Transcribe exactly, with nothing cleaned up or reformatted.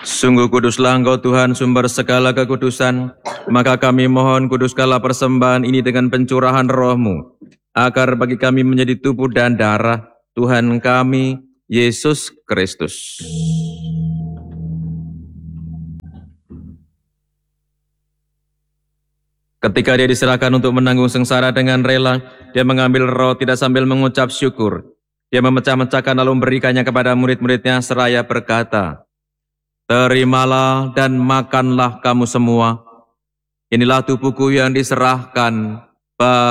Sungguh kuduslah Engkau Tuhan, sumber segala kekudusan, maka kami mohon kuduskanlah persembahan ini dengan pencurahan roh-Mu, agar bagi kami menjadi tubuh dan darah Tuhan kami, Yesus Kristus. Ketika dia diserahkan untuk menanggung sengsara dengan rela, dia mengambil roti dan sambil mengucap syukur. Dia memecah-mecahkan lalu memberikannya kepada murid-muridnya seraya berkata, "Terimalah dan makanlah kamu semua. Inilah tubuhku yang diserahkan bagi